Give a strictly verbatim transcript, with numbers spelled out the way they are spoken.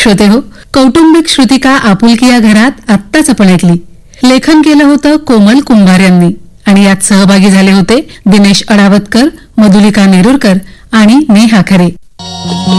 श्रोते हो, कौटुंबिक श्रुतिका आपुलकी या घरात आत्ताच आपण ऐकली. लेखन केलं होतं कोमल कुंभार यांनी आणि यात सहभागी झाले होते दिनेश अडावतकर, मधुलिका नेरुरकर आणि नेहा खरे.